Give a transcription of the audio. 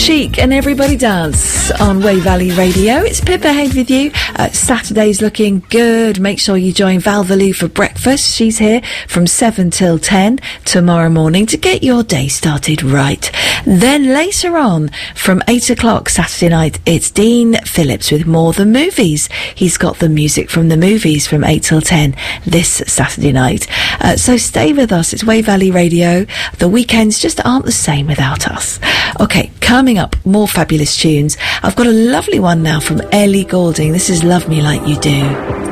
Chic and Everybody Dance on Way Valley Radio. It's Pippa Haid with you. Saturday's looking good. Make sure you join Val Valou for breakfast. She's here from 7 till 10 tomorrow morning to get your day started right. Then later on, from 8 o'clock Saturday night, it's Dean Phillips with More Than Movies. He's got the music from the movies from 8 till 10 this Saturday night. So stay with us. It's Way Valley Radio. The weekends just aren't the same without us. Okay, coming up, more fabulous tunes. I've got a lovely one now from Ellie Goulding. This is Love Me Like You Do.